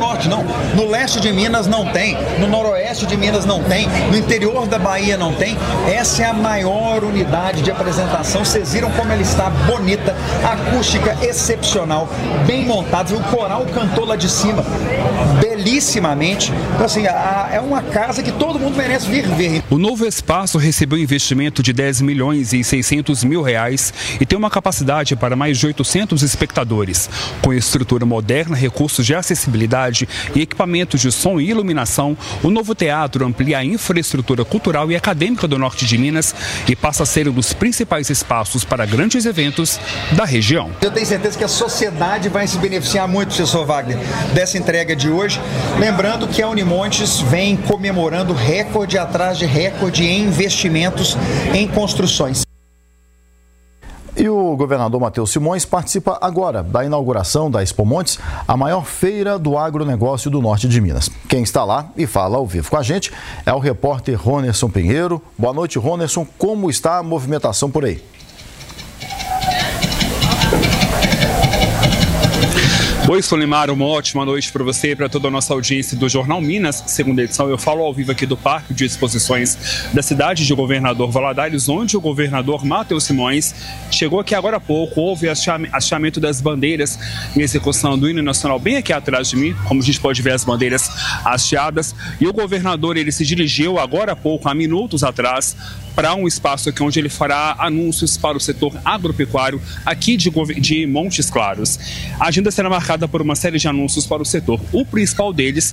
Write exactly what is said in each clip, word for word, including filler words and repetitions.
norte, não. No leste de Minas não tem, no noroeste de Minas não tem, no interior da Bahia não tem. Essa é a maior unidade de apresentação. Vocês viram como ela está bonita, acústica excepcional, bem montada. O coral cantou lá de cima, belíssimamente. Então, assim, a, é uma casa que todo mundo merece vir ver. O novo espaço recebeu investimento de dez milhões e seiscentos mil reais e tem uma capacidade para mais de oitocentos espectadores. Com estrutura moderna, recursos de acessibilidade e equipamentos de som e iluminação, o novo teatro amplia a infraestrutura cultural e acadêmica do norte de Minas e passa a ser um dos principais espaços para grandes eventos da região. Eu tenho certeza que a sociedade vai se beneficiar muito, professor Wagner, dessa entrega de hoje. Lembrando que a Unimontes vem comemorando recorde atrás de recorde em investimentos em construções. E o governador Matheus Simões participa agora da inauguração da Expo Montes, a maior feira do agronegócio do norte de Minas. Quem está lá e fala ao vivo com a gente é o repórter Ronerson Pinheiro. Boa noite, Ronerson. Como está a movimentação por aí? Oi, Solimar, uma ótima noite para você e para toda a nossa audiência do Jornal Minas, segunda edição. Eu falo ao vivo aqui do Parque de Exposições da cidade de Governador Valadares, onde o governador Matheus Simões chegou aqui agora há pouco. Houve hasteamento das bandeiras em execução do hino nacional bem aqui atrás de mim, como a gente pode ver as bandeiras hasteadas. E o governador, ele se dirigiu agora há pouco, há minutos atrás, para um espaço aqui onde ele fará anúncios para o setor agropecuário aqui de, de Montes Claros. A agenda será marcada por uma série de anúncios para o setor. O principal deles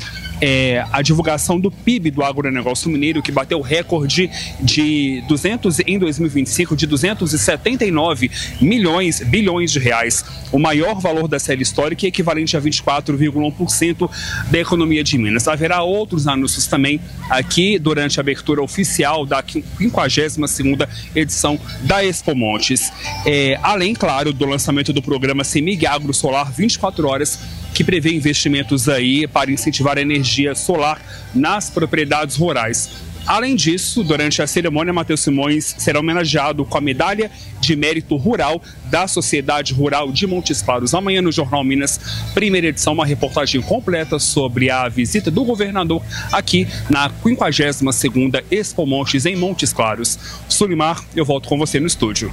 é a divulgação do P I B do agronegócio mineiro, que bateu recorde de duzentos em dois mil e vinte e cinco de duzentos e setenta e nove milhões, bilhões de reais, o maior valor da série histórica, equivalente a vinte e quatro vírgula um por cento da economia de Minas. Haverá outros anúncios também aqui durante a abertura oficial da quinquagésima segunda edição da Expo Montes. É, além, claro, do lançamento do programa Semig Agro Solar vinte e quatro horas, que prevê investimentos aí para incentivar a energia solar nas propriedades rurais. Além disso, durante a cerimônia, Matheus Simões será homenageado com a Medalha de Mérito Rural da Sociedade Rural de Montes Claros. Amanhã no Jornal Minas, primeira edição, uma reportagem completa sobre a visita do governador aqui na quinquagésima segunda Expo Montes em Montes Claros. Sulimar, eu volto com você no estúdio.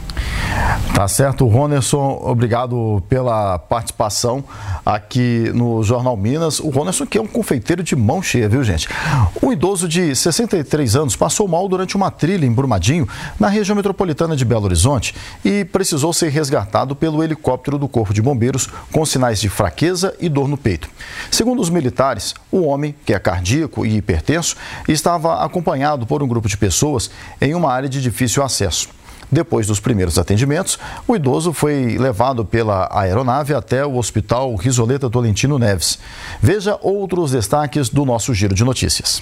Tá certo, Ronerson, obrigado pela participação aqui no Jornal Minas. O Ronerson, que é um confeiteiro de mão cheia, viu, gente? Um idoso de sessenta e três anos passou mal durante uma trilha em Brumadinho, na região metropolitana de Belo Horizonte, e precisou ser resgatado pelo helicóptero do Corpo de Bombeiros com sinais de fraqueza e dor no peito. Segundo os militares, o homem, que é cardíaco e hipertenso, estava acompanhado por um grupo de pessoas em uma área de difícil acesso. Depois dos primeiros atendimentos, o idoso foi levado pela aeronave até o Hospital Risoleta Tolentino Neves. Veja outros destaques do nosso Giro de Notícias.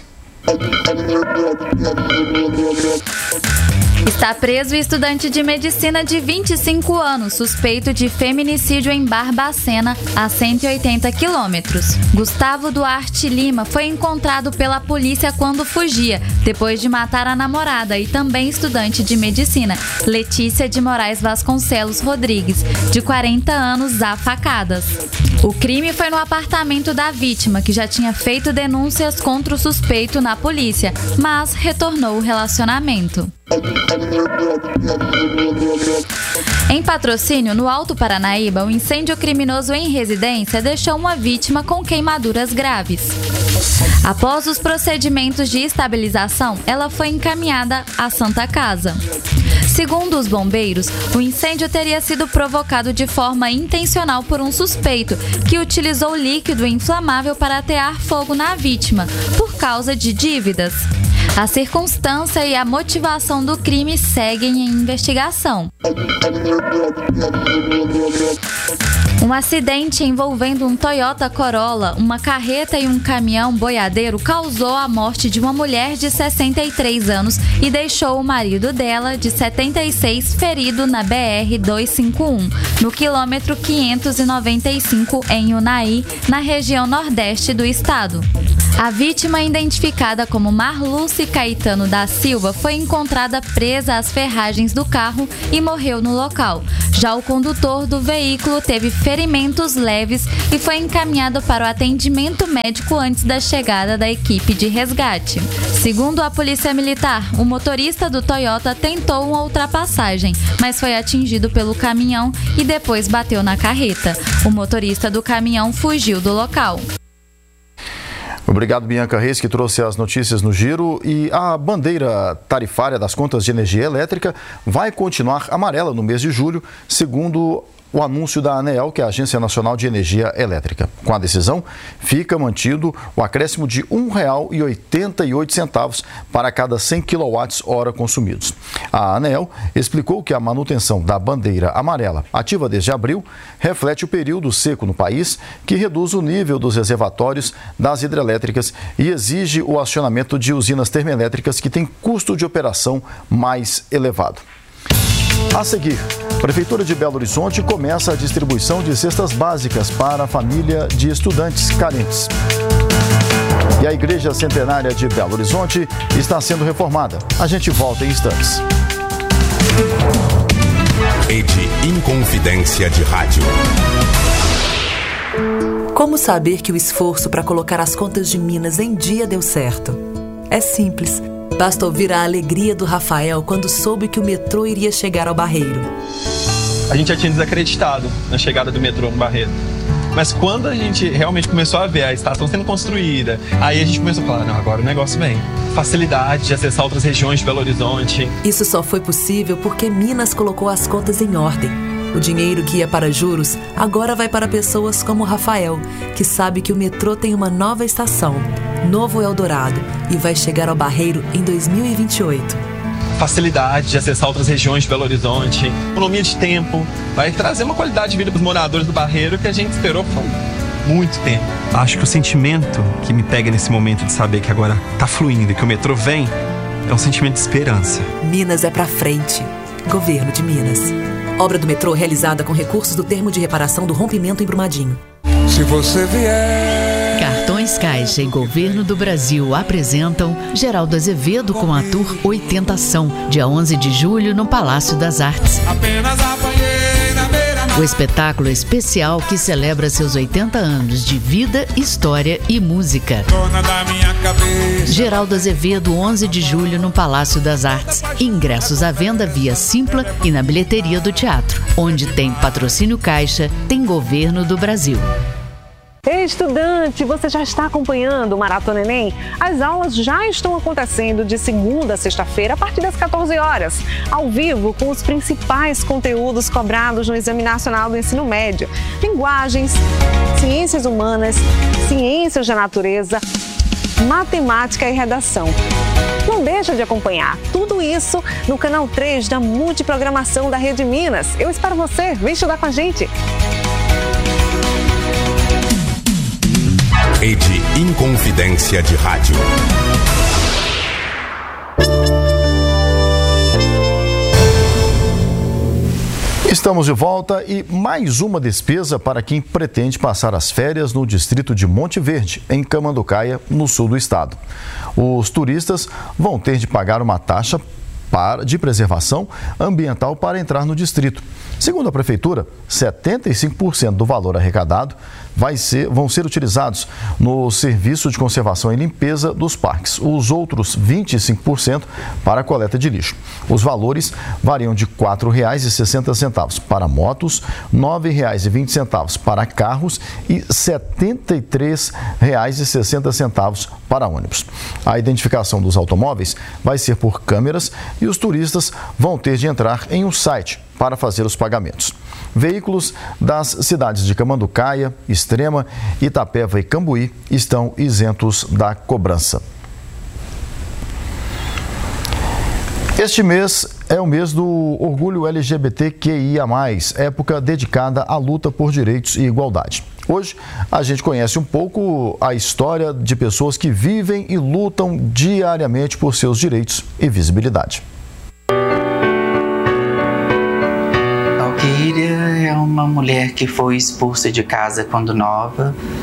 Está preso o estudante de medicina de vinte e cinco anos, suspeito de feminicídio em Barbacena, a cento e oitenta quilômetros. Gustavo Duarte Lima foi encontrado pela polícia quando fugia, depois de matar a namorada e também estudante de medicina, Letícia de Moraes Vasconcelos Rodrigues, de quarenta anos, a facadas. O crime foi no apartamento da vítima, que já tinha feito denúncias contra o suspeito na polícia, mas retornou o relacionamento. Em Patrocínio, no Alto Paranaíba, um incêndio criminoso em residência deixou uma vítima com queimaduras graves. Após os procedimentos de estabilização, ela foi encaminhada à Santa Casa. Segundo os bombeiros, o incêndio teria sido provocado de forma intencional por um suspeito que utilizou líquido inflamável para atear fogo na vítima, por causa de dívidas. A circunstância e a motivação do crime seguem em investigação. Um acidente envolvendo um Toyota Corolla, uma carreta e um caminhão boiadeiro causou a morte de uma mulher de sessenta e três anos e deixou o marido dela, de setenta e seis, ferido na B R duzentos e cinquenta e um, no quilômetro quinhentos e noventa e cinco, em Unai, na região nordeste do estado. A vítima, identificada como Marluce Caetano da Silva, foi encontrada presa às ferragens do carro e morreu no local. Já o condutor do veículo teve ferimentos leves e foi encaminhado para o atendimento médico antes da chegada da equipe de resgate. Segundo a Polícia Militar, o motorista do Toyota tentou uma ultrapassagem, mas foi atingido pelo caminhão e depois bateu na carreta. O motorista do caminhão fugiu do local. Obrigado, Bianca Reis, que trouxe as notícias no Giro. E a bandeira tarifária das contas de energia elétrica vai continuar amarela no mês de julho, segundo o anúncio da ANEEL, que é a Agência Nacional de Energia Elétrica. Com a decisão, fica mantido o acréscimo de um real e oitenta e oito centavos para cada cem quilowatts-hora consumidos. A ANEEL explicou que a manutenção da bandeira amarela, ativa desde abril, reflete o período seco no país, que reduz o nível dos reservatórios das hidrelétricas e exige o acionamento de usinas termoelétricas que têm custo de operação mais elevado. A seguir, a Prefeitura de Belo Horizonte começa a distribuição de cestas básicas para a família de estudantes carentes. E a Igreja Centenária de Belo Horizonte está sendo reformada. A gente volta em instantes. Rede Inconfidência de Rádio. Como saber que o esforço para colocar as contas de Minas em dia deu certo? É simples. Basta ouvir a alegria do Rafael quando soube que o metrô iria chegar ao Barreiro. A gente já tinha desacreditado na chegada do metrô no Barreiro. Mas quando a gente realmente começou a ver a estação sendo construída, aí a gente começou a falar, não, agora o negócio vem. Facilidade de acessar outras regiões de Belo Horizonte. Isso só foi possível porque Minas colocou as contas em ordem. O dinheiro que ia para juros agora vai para pessoas como o Rafael, que sabe que o metrô tem uma nova estação, Novo Eldorado, e vai chegar ao Barreiro em dois mil e vinte e oito. Facilidade de acessar outras regiões de Belo Horizonte, economia de tempo, vai trazer uma qualidade de vida para os moradores do Barreiro que a gente esperou por muito tempo. Acho que o sentimento que me pega nesse momento de saber que agora está fluindo e que o metrô vem é um sentimento de esperança. Minas é pra frente. Governo de Minas. Obra do metrô realizada com recursos do termo de reparação do rompimento em Brumadinho. Se você vier... Cartões Caixa e Governo do Brasil apresentam Geraldo Azevedo com a Tour oitentação, dia onze de julho no Palácio das Artes. Apenas apanhei na beira. O espetáculo especial que celebra seus oitenta anos de vida, história e música. Dona da minha cabeça. Geraldo Azevedo, onze de julho no Palácio das Artes. Ingressos à venda via Simpla e na bilheteria do teatro. Onde tem patrocínio Caixa, tem Governo do Brasil. Ei, estudante, você já está acompanhando o Maratona Enem? As aulas já estão acontecendo de segunda a sexta-feira, a partir das quatorze horas, ao vivo, com os principais conteúdos cobrados no Exame Nacional do Ensino Médio. Linguagens, ciências humanas, ciências da natureza, matemática e redação. Não deixa de acompanhar tudo isso no canal três da Multiprogramação da Rede Minas. Eu espero você, vem estudar com a gente. Rede Inconfidência de Rádio. Estamos de volta e mais uma despesa para quem pretende passar as férias no distrito de Monte Verde, em Camanducaia, no sul do estado. Os turistas vão ter de pagar uma taxa para, de preservação ambiental para entrar no distrito. Segundo a Prefeitura, setenta e cinco por cento do valor arrecadado vai ser, vão ser utilizados no serviço de conservação e limpeza dos parques. Os outros vinte e cinco por cento para a coleta de lixo. Os valores variam de quatro reais e sessenta centavos para motos, nove reais e vinte centavos para carros e setenta e três reais e sessenta centavos para ônibus. A identificação dos automóveis vai ser por câmeras e os turistas vão ter de entrar em um site para fazer os pagamentos. Veículos das cidades de Camanducaia, Extrema, Itapeva e Cambuí estão isentos da cobrança. Este mês é o mês do orgulho L G B T Q I A mais, época dedicada à luta por direitos e igualdade. Hoje, a gente conhece um pouco a história de pessoas que vivem e lutam diariamente por seus direitos e visibilidade. Valquíria é uma mulher que foi expulsa de casa quando nova.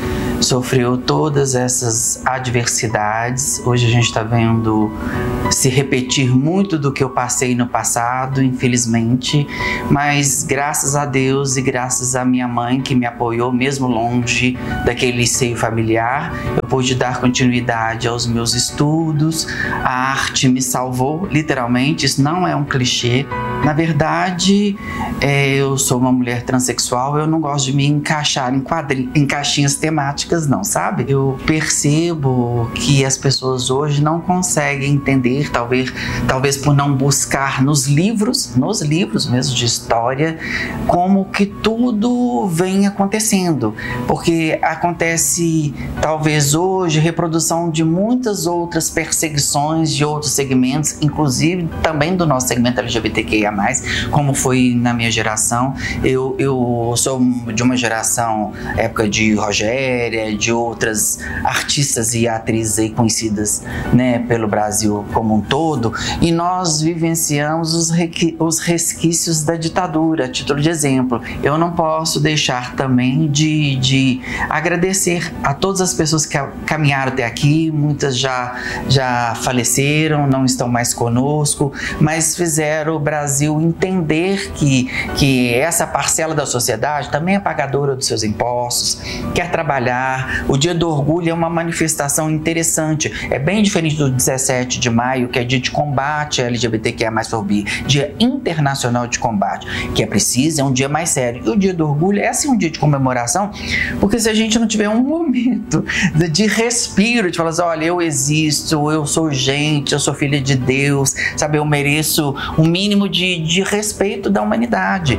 sofreu todas essas adversidades. Hoje a gente está vendo se repetir muito do que eu passei no passado, infelizmente, mas graças a Deus e graças à minha mãe que me apoiou mesmo longe daquele seio familiar, eu pude dar continuidade aos meus estudos. A arte me salvou, literalmente, isso não é um clichê. Na verdade, é, eu sou uma mulher transexual, eu não gosto de me encaixar em, quadri... em caixinhas temáticas, não, sabe? Eu percebo que as pessoas hoje não conseguem entender, talvez, talvez por não buscar nos livros, nos livros mesmo de história, como que tudo vem acontecendo. Porque acontece, talvez hoje, reprodução de muitas outras perseguições de outros segmentos, inclusive também do nosso segmento L G B T Q I A mais, como foi na minha geração. Eu, eu sou de uma geração, época de Rogéria, de outras artistas e atrizes aí conhecidas, né, pelo Brasil como um todo, e nós vivenciamos os, requi- os resquícios da ditadura. A título de exemplo, eu não posso deixar também de, de agradecer a todas as pessoas que caminharam até aqui. Muitas já, já faleceram, não estão mais conosco, mas fizeram o Brasil entender que, que essa parcela da sociedade também é pagadora dos seus impostos, quer trabalhar. O Dia do Orgulho é uma manifestação interessante, é bem diferente do dezessete de maio, que é dia de combate à L G B T Q I A mais fobia, Dia Internacional de Combate, que é preciso, é um dia mais sério. E o Dia do Orgulho é assim um dia de comemoração, porque se a gente não tiver um momento de, de respiro, de falar assim, olha, eu existo, eu sou gente, eu sou filha de Deus, sabe, eu mereço um mínimo de, de respeito da humanidade.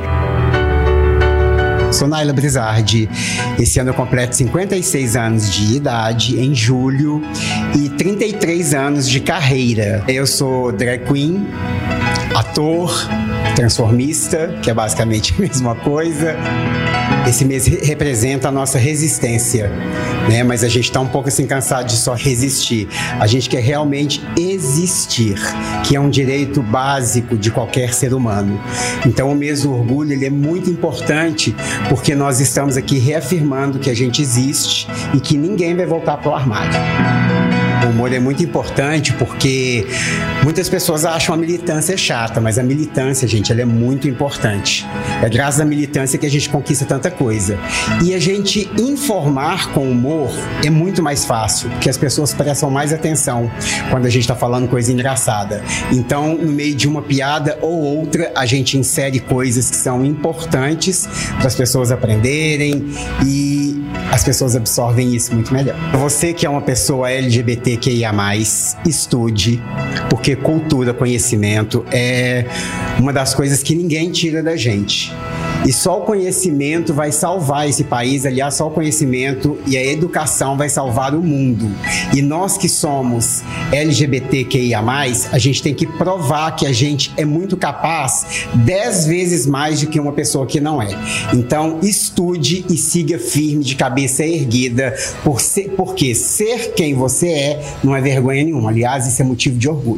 Sou Naila Brizardi. Esse ano eu completo cinquenta e seis anos de idade, em julho, e trinta e três anos de carreira. Eu sou drag queen, ator, transformista, que é basicamente a mesma coisa. Esse mês representa a nossa resistência, né? Mas a gente está um pouco assim cansado de só resistir. A gente quer realmente existir, que é um direito básico de qualquer ser humano. Então o mês do orgulho, ele é muito importante porque nós estamos aqui reafirmando que a gente existe e que ninguém vai voltar para o armário. O humor é muito importante porque muitas pessoas acham a militância chata, mas a militância, gente, ela é muito importante. É graças à militância que a gente conquista tanta coisa. E a gente informar com humor é muito mais fácil, porque as pessoas prestam mais atenção quando a gente está falando coisa engraçada. Então, no meio de uma piada ou outra, a gente insere coisas que são importantes para as pessoas aprenderem e as pessoas absorvem isso muito melhor. Você que é uma pessoa L G B T Q I A mais, estude, porque cultura, conhecimento é uma das coisas que ninguém tira da gente. E só o conhecimento vai salvar esse país, aliás, só o conhecimento e a educação vai salvar o mundo. E nós que somos L G B T Q I A mais, a gente tem que provar que a gente é muito capaz dez vezes mais do que uma pessoa que não é. Então, estude e siga firme, de cabeça erguida, por ser, porque ser quem você é não é vergonha nenhuma. Aliás, isso é motivo de orgulho.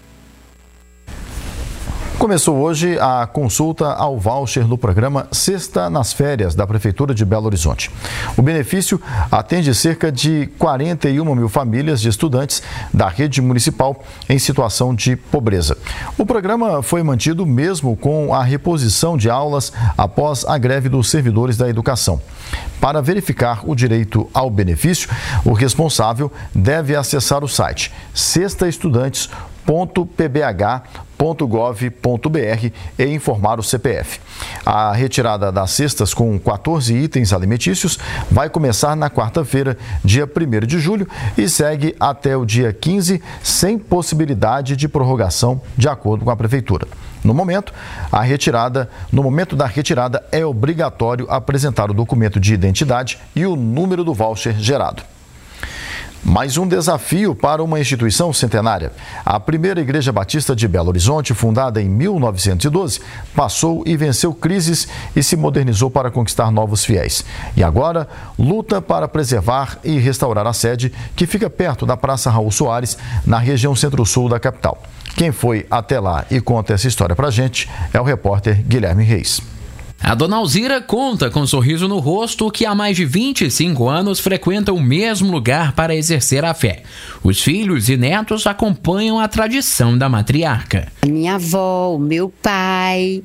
Começou hoje a consulta ao voucher no programa Sexta nas Férias da Prefeitura de Belo Horizonte. O benefício atende cerca de quarenta e uma mil famílias de estudantes da rede municipal em situação de pobreza. O programa foi mantido mesmo com a reposição de aulas após a greve dos servidores da educação. Para verificar o direito ao benefício, o responsável deve acessar o site sextaestudantes ponto p b h ponto gov ponto b r e informar o C P F. A retirada das cestas com quatorze itens alimentícios vai começar na quarta-feira, dia primeiro de julho, e segue até o dia quinze, sem possibilidade de prorrogação, de acordo com a Prefeitura. No momento, a retirada, no momento da retirada, é obrigatório apresentar o documento de identidade e o número do voucher gerado. Mais um desafio para uma instituição centenária. A primeira Igreja Batista de Belo Horizonte, fundada em mil novecentos e doze, passou e venceu crises e se modernizou para conquistar novos fiéis. E agora, luta para preservar e restaurar a sede, que fica perto da Praça Raul Soares, na região centro-sul da capital. Quem foi até lá e conta essa história pra gente é o repórter Guilherme Reis. A dona Alzira conta com um sorriso no rosto que há mais de vinte e cinco anos frequenta o mesmo lugar para exercer a fé. Os filhos e netos acompanham a tradição da matriarca. Minha avó, o meu pai,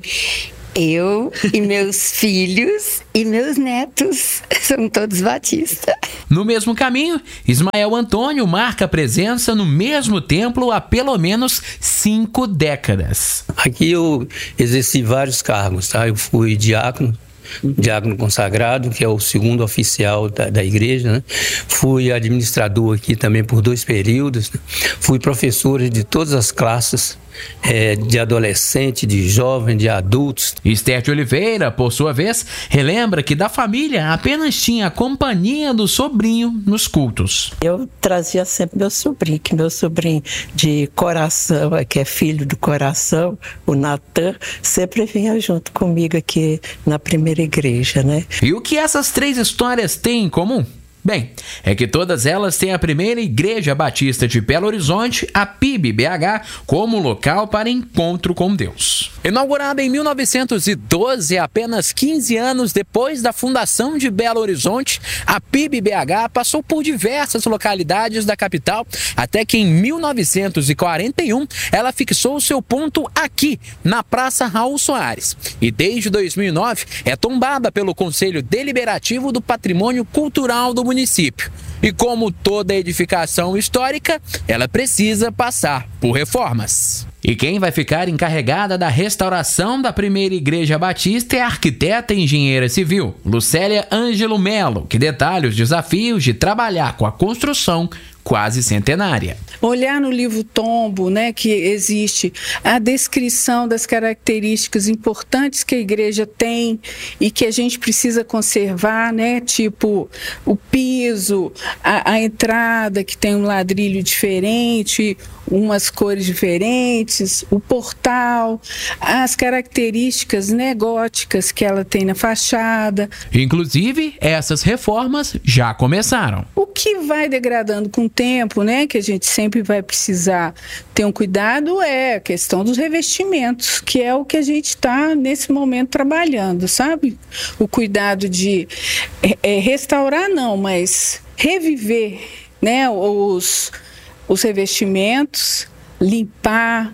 eu e meus filhos e meus netos são todos batistas. No mesmo caminho, Ismael Antônio marca presença no mesmo templo há pelo menos cinco décadas. Aqui eu exerci vários cargos, tá? Eu fui diácono, diácono consagrado, que é o segundo oficial da, da igreja, né? Fui administrador aqui também por dois períodos, né? Fui professor de todas as classes, é, de adolescente, de jovem, de adultos. Esther de Oliveira, por sua vez, relembra que da família apenas tinha a companhia do sobrinho nos cultos. Eu trazia sempre meu sobrinho, que meu sobrinho de coração, que é filho do coração, o Natan, sempre vinha junto comigo aqui na primeira igreja, né? E o que essas três histórias têm em comum? Bem, é que todas elas têm a primeira Igreja Batista de Belo Horizonte, a P I B B H, como local para encontro com Deus. Inaugurada em mil novecentos e doze, apenas quinze anos depois da fundação de Belo Horizonte, a P I B B H passou por diversas localidades da capital, até que em mil novecentos e quarenta e um ela fixou seu ponto aqui, na Praça Raul Soares. E desde dois mil e nove é tombada pelo Conselho Deliberativo do Patrimônio Cultural do município. município. E como toda edificação histórica, ela precisa passar por reformas. E quem vai ficar encarregada da restauração da primeira Igreja Batista é a arquiteta e engenheira civil, Lucélia Ângelo Melo, que detalha os desafios de trabalhar com a construção quase centenária. Olhar no livro Tombo, né, que existe a descrição das características importantes que a igreja tem e que a gente precisa conservar, né, tipo o piso, a, a entrada que tem um ladrilho diferente, umas cores diferentes, o portal, as características, né, góticas que ela tem na fachada. Inclusive, essas reformas já começaram. O que vai degradando com o tempo, né, que a gente sempre vai precisar ter um cuidado, é a questão dos revestimentos, que é o que a gente está nesse momento trabalhando, sabe? O cuidado de é, restaurar não, mas reviver, né, os os revestimentos, limpar,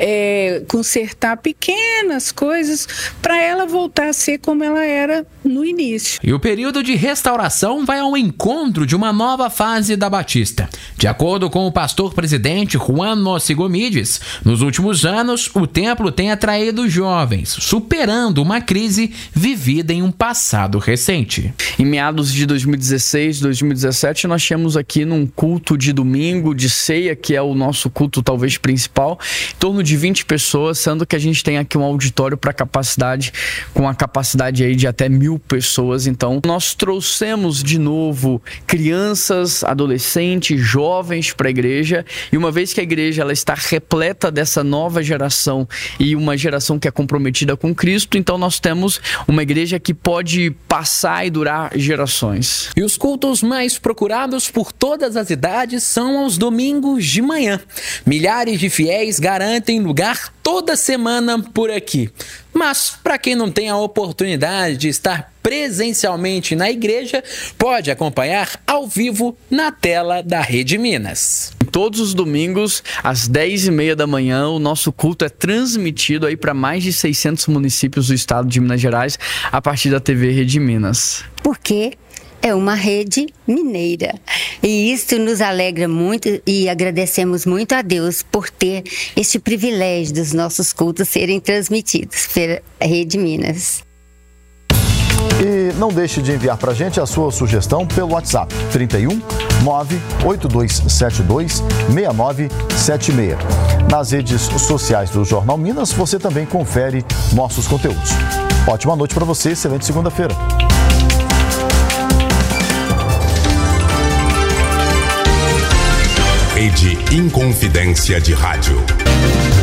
é, consertar pequenas coisas para ela voltar a ser como ela era no início. E o período de restauração vai ao encontro de uma nova fase da Batista. De acordo com o pastor-presidente Juan Nossi Gomides, nos últimos anos o templo tem atraído jovens, superando uma crise vivida em um passado recente. Em meados de dois mil e dezesseis, dois mil e dezessete, nós tínhamos aqui num culto de domingo, de ceia, que é o nosso culto talvez principal, em torno de vinte pessoas, sendo que a gente tem aqui um auditório para capacidade, com a capacidade aí de até mil pessoas. Então, nós trouxemos de novo crianças, adolescentes, jovens para a igreja, e uma vez que a igreja ela está repleta dessa nova geração e uma geração que é comprometida com Cristo, então nós temos uma igreja que pode passar e durar gerações. E os cultos mais procurados por todas as idades são aos domingos de manhã. Milhares de fiéis garantem lugar toda semana por aqui. Mas, para quem não tem a oportunidade de estar presencialmente na igreja, pode acompanhar ao vivo na tela da Rede Minas. Todos os domingos, às dez e meia da manhã, o nosso culto é transmitido aí para mais de seiscentos municípios do estado de Minas Gerais, a partir da T V Rede Minas. Por quê? É uma rede mineira. E isso nos alegra muito e agradecemos muito a Deus por ter este privilégio dos nossos cultos serem transmitidos pela Rede Minas. E não deixe de enviar para a gente a sua sugestão pelo WhatsApp trinta e um, nove oito dois sete dois, seis nove sete seis. Nas redes sociais do Jornal Minas, você também confere nossos conteúdos. Ótima noite para você, excelente segunda-feira. Rede Inconfidência de Rádio.